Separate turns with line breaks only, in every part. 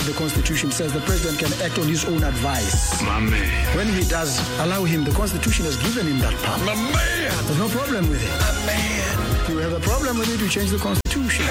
The Constitution says the president can act on his own advice.
My man.
When he does allow him, the Constitution has given him that power.
My man.
There's no problem with it.
My man.
If you have a problem with it, you change the Constitution.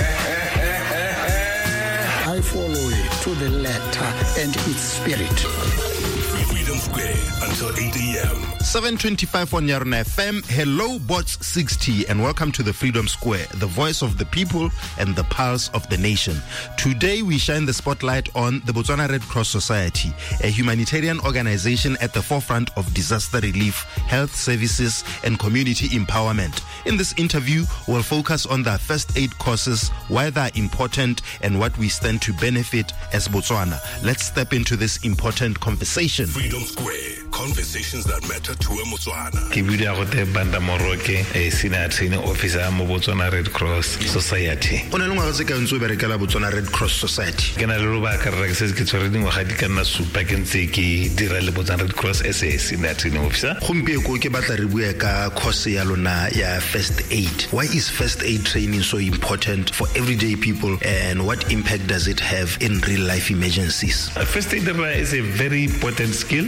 I follow it to the letter and its spirit.
Freedom Square until 8 a.m.
7:25 on Yarna FM. Hello, Bots 60, and welcome to the Freedom Square, the voice of the people and the pulse of the nation. Today, we shine the spotlight on the Botswana Red Cross Society, a humanitarian organization at the forefront of disaster relief, health services, and community empowerment. In this interview, we'll focus on their first aid courses, why they're important, and what we stand to benefit as Botswana. Let's step into this important conversation.
Freedom Square, conversations that matter to a Motswana.
Ke buile go te Banda Moroke, senior training officer mo Botswana Red Cross Society.
O ne le ngwaga se ka ntse o berekela Botswana Red Cross Society.
Ke na le lobaka re se ke tshwere dingwaga di ka nna supa ke ntse ke dira le Botswana Red Cross as a senior training officer.
Gompieko ke batla re bue ka course ya lona ya first aid. Why is first aid training so important for everyday people, and what impact does it have in real life emergencies?
First aid is a very important skill.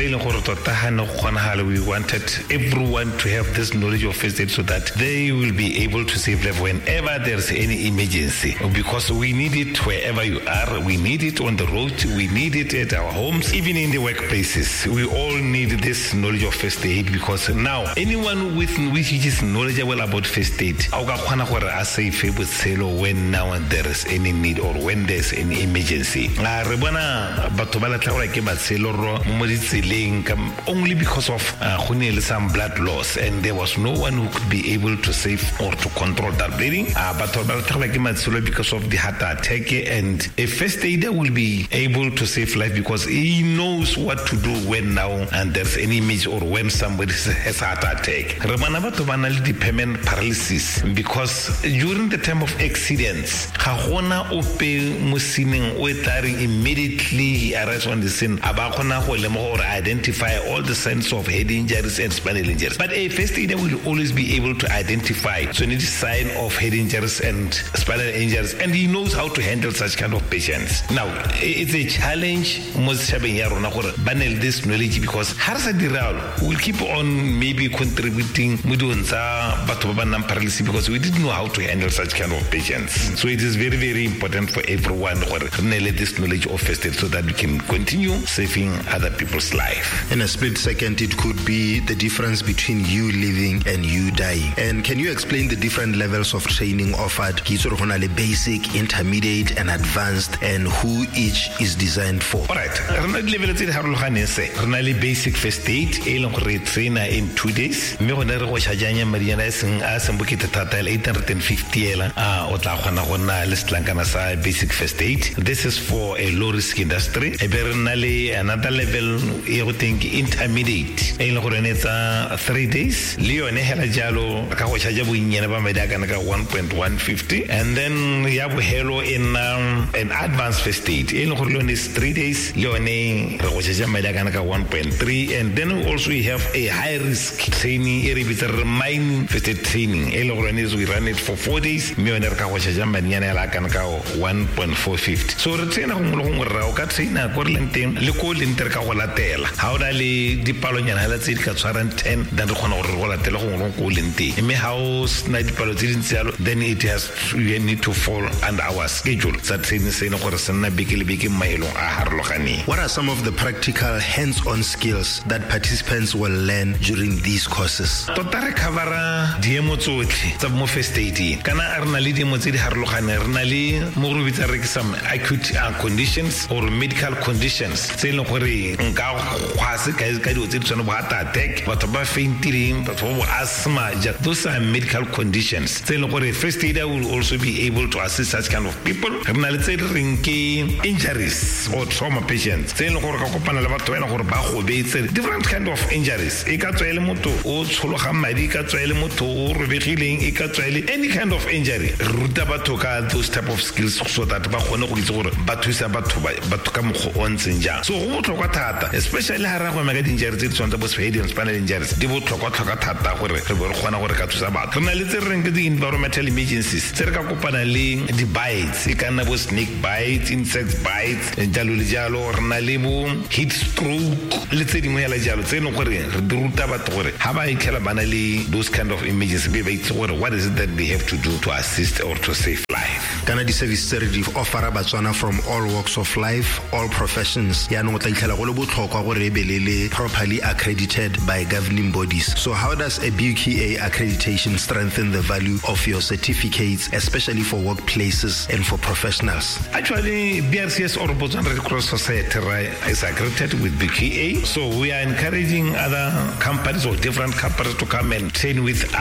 We wanted everyone to have this knowledge of first aid so that they will be able to save life whenever there's any emergency, because we need it wherever you are. We need it on the road, we need it at our homes, even in the workplaces. We all need this knowledge of first aid, because now anyone with which is knowledgeable about first aid when now and there is any need or when there's any emergency. Only because of some blood loss, and there was no one who could be able to save or to control that bleeding. But because of the heart attack, and a first aider will be able to save life because he knows what to do when now and there's an image or when somebody has heart attack. Dependent paralysis, because during the time of accidents, immediately arrives on the scene or identify all the signs of head injuries and spinal injuries. But a first aider will always be able to identify any sign of head injuries and spinal injuries, and he knows how to handle such kind of patients. Now, it's a challenge this knowledge, because we'll keep on maybe contributing paralysis because we didn't know how to handle such kind of patients. So it is very, very important for everyone to this knowledge of first aid so that we can continue saving other people's life.
In a split second, it could be the difference between you living and you dying. And can you explain the different levels of training offered? Basic, intermediate, and advanced, and who each is designed for?
All right. Basic first aid, trainer in 2 days. 850 basic first aid. This is for a low risk industry. Another level, intermediate. 3 days. 1.150. And then you have hello in an advanced first aid. Is 3 days. 1.3. And then also we have a high risk training. Mining first aid training. We run it for 4 days. 1.450. So retrain how do you dipalo nyana la tse ka tshwarang 10 then re khona gore go latela go ngwe go lente mme house na dipalo tse dintsialo, then it has you need to fall under our schedule sa training se ne gore sena beke le beke maelo a harlogane.
What are some of the practical hands-on skills that participants will learn during these courses?
Tota re cover diemo tsotlhe tsa mo first aid kana arna le diemo tse di harlogane rena le mo go bitsa re ke some acute conditions or medical conditions tse le gore nka khwase ka di tse tsone bo heart attack, batho ba fainting, batho ba asthma. Those are medical conditions tse le gore first aider will also be able to assist such kind of people. Rena le tse reng ke injuries or trauma patients tse le gore ka kopana le batho ba ena gore ba go beetse different kind of injuries. E ka tswele motho o tshologa madi, ka tswele motho o robegileng, e ka tswele any kind of injury. Ruta batho ka those type of skills so that ba kgone go itse gore ba thusa batho ka moggo o ntseng jang. So go botlhokwa thata, especially ha ra go mega dinjere tse tswang tsa bo spadium spinal injuries di botlhokwa thata gore re bo re kgona gore ka thusa batho. Re na le tse reng ke di-environmental emergencies tse re ka kopana le di-bites e ka nna bo snake bites, insect bites, jalo le jalo. Re na le bo heat stroke le tse dingwe yala jalo tse e leng gore re di ruta batho gore ha ba itlhela ba na le those kind of emergencies be ba itse gore what is it that they have to do to assist or to save life.
Kana di-service tse re di offera Batswana from all walks of life, all professions. Yaanong o tla itlhela go le botlhokwa gore e be le properly accredited by governing bodies. So how does a BQA accreditation strengthen the value of your certificates, especially for workplaces and for professionals?
Actually, BRCS or Botswana Red Cross Society is accredited with BQA. So we are encouraging other companies or different companies to come and train with